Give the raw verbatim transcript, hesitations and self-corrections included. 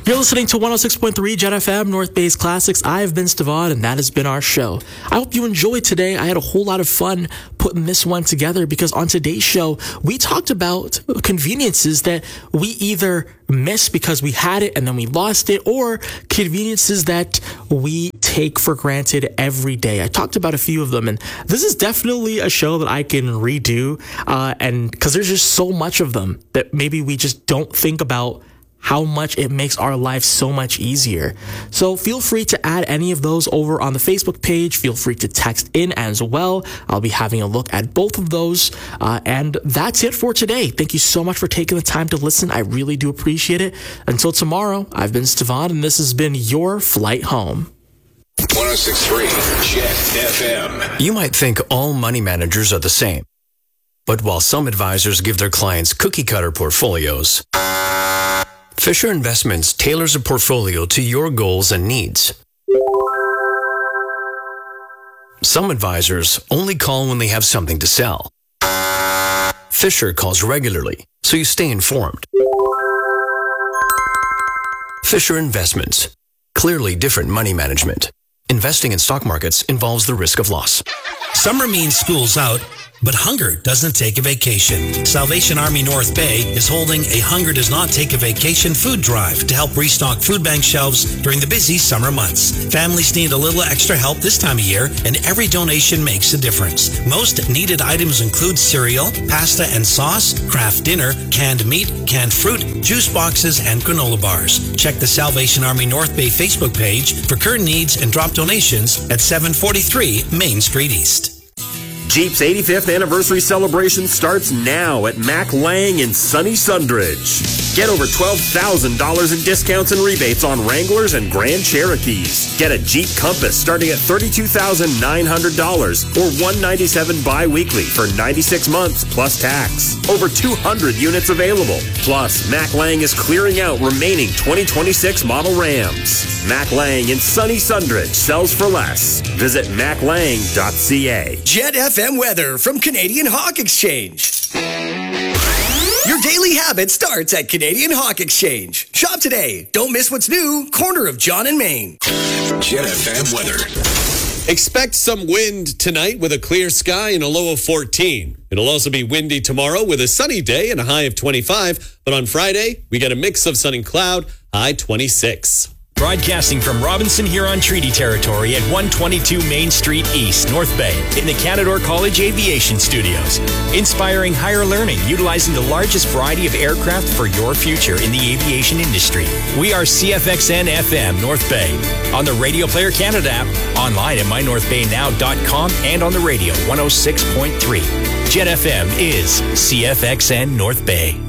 You're listening to one oh six point three Jet F M, North Bay's Classics. I've been Stavon, and that has been our show. I hope you enjoyed today. I had a whole lot of fun putting this one together because on today's show, we talked about conveniences that we either miss because we had it and then we lost it, or conveniences that we take for granted every day. I talked about a few of them, and this is definitely a show that I can redo, uh, and because there's just so much of them that maybe we just don't think about how much it makes our life so much easier. So feel free to add any of those over on the Facebook page. Feel free to text in as well. I'll be having a look at both of those. Uh, and that's it for today. Thank you so much for taking the time to listen. I really do appreciate it. Until tomorrow, I've been Stavon, and this has been your flight home. one oh six point three Jet F M. You might think all money managers are the same. But while some advisors give their clients cookie-cutter portfolios, Fisher Investments tailors a portfolio to your goals and needs. Some advisors only call when they have something to sell. Fisher calls regularly, so you stay informed. Fisher Investments. Clearly different money management. Investing in stock markets involves the risk of loss. Summer means school's out, but hunger doesn't take a vacation. Salvation Army North Bay is holding a Hunger Does Not Take a Vacation food drive to help restock food bank shelves during the busy summer months. Families need a little extra help this time of year, and every donation makes a difference. Most needed items include cereal, pasta and sauce, craft dinner, canned meat, canned fruit, juice boxes, and granola bars. Check the Salvation Army North Bay Facebook page for current needs and drop donations at seven forty-three Main Street East. Jeep's eighty-fifth anniversary celebration starts now at Mac Lang in sunny Sundridge. Get over twelve thousand dollars in discounts and rebates on Wranglers and Grand Cherokees. Get a Jeep Compass starting at thirty-two thousand nine hundred dollars or one hundred ninety-seven dollars bi-weekly for ninety-six months plus tax. Over two hundred units available. Plus, Mac Lang is clearing out remaining twenty twenty-six model Rams. Mac Lang in sunny Sundridge sells for less. Visit mac lang dot c a. Jet F M weather from Canadian Hawk Exchange. Your daily habit starts at Canadian Hawk Exchange. Shop today. Don't miss what's new. Corner of John and Main. Jet F M weather. Expect some wind tonight with a clear sky and a low of fourteen. It'll also be windy tomorrow with a sunny day and a high of twenty-five. But on Friday, we get a mix of sun and cloud, high twenty-six. Broadcasting from Robinson Huron Treaty Territory at one twenty-two Main Street East, North Bay, in the Canadore College Aviation Studios. Inspiring higher learning, utilizing the largest variety of aircraft for your future in the aviation industry. We are C F X N F M North Bay, on the Radio Player Canada app, online at my north bay now dot com, and on the radio one oh six point three. Jet F M is C F X N North Bay.